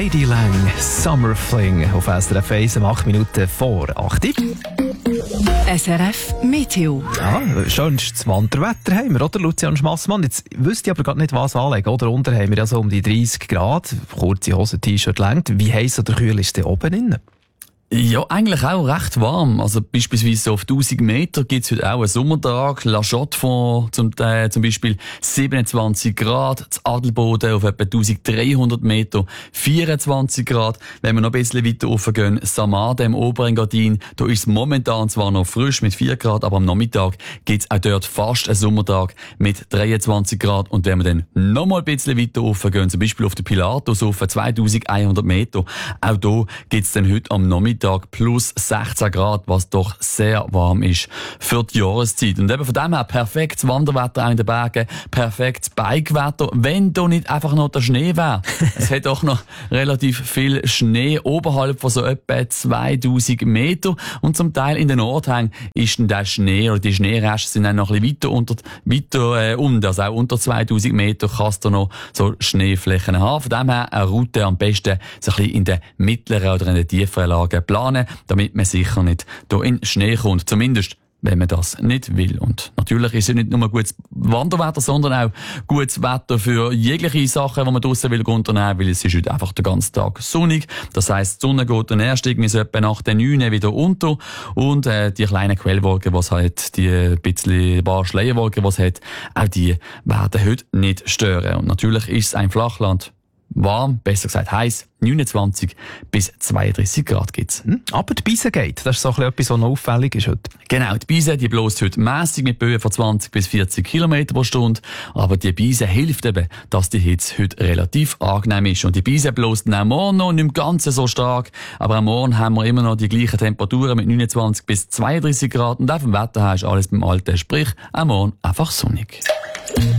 Katie Lang, Summer Fling auf SRF 1 um 8 Minuten vor 8 Uhr. SRF Meteo. Ja, schönstes Wanderwetter haben wir, oder, Lucian Schmassmann? Jetzt wüsste ich aber gerade nicht, was anlegen. Oder unten haben wir ja so um die 30 Grad, kurze Hose, T-Shirt längt. Wie heiß oder kühl ist der oben innen? Ja, eigentlich auch recht warm. Also beispielsweise auf 1000 Meter gibt es heute auch einen Sommertag. La Chaux-de-Fonds zum Beispiel 27 Grad. Das Adelboden auf etwa 1300 Meter 24 Grad. Wenn wir noch ein bisschen weiter raufgehen, Samarde im Oberengadin, da ist es momentan zwar noch frisch mit 4 Grad, aber am Nachmittag gibt es auch dort fast einen Sommertag mit 23 Grad. Und wenn wir dann noch mal ein bisschen weiter raufgehen, zum Beispiel auf den Pilatus auf 2100 Meter, auch da gibt es dann heute am Nachmittag plus 16 Grad, was doch sehr warm ist für die Jahreszeit. Und eben von dem her perfektes Wanderwetter auch in den Bergen, perfektes Bikewetter, wenn da nicht einfach noch der Schnee wäre. Es hat auch noch relativ viel Schnee oberhalb von so etwa 2000 Meter und zum Teil in den Nordhängen ist dann der Schnee oder die Schneereste sind dann noch ein bisschen weiter unten, also auch unter 2000 Meter kannst du noch so Schneeflächen haben. Von dem her eine Route am besten so ein bisschen in den mittleren oder in den tieferen Lagen planen, damit man sicher nicht hier in Schnee kommt. Zumindest, wenn man das nicht will. Und natürlich ist es nicht nur gutes Wanderwetter, sondern auch gutes Wetter für jegliche Sachen, die man draussen will unternehmen, weil es ist heute einfach den ganzen Tag sonnig. Das heisst, die Sonne geht dann erst irgendwie so etwa nach den 9 wieder unter und die kleinen Quellwolken, die es hat, die bisschen paar Schleierwolken, die es hat, auch die werden heute nicht stören. Und natürlich ist es ein Flachland. Warm, besser gesagt heiß, 29 bis 32 Grad gibt's. Aber die Beise geht, das ist so ein bisschen etwas, was noch auffällig ist heute. Genau, die Beise, die bläst heute mässig mit Böen von 20 bis 40 Kilometer pro Stunde. Aber die Beise hilft eben, dass die Hitze heute relativ angenehm ist. Und die Beise bläst dann auch morgen noch nicht ganz so stark. Aber am Morgen haben wir immer noch die gleichen Temperaturen mit 29 bis 32 Grad. Und auch vom Wetter her ist alles beim Alten. Sprich, am Morgen einfach sonnig.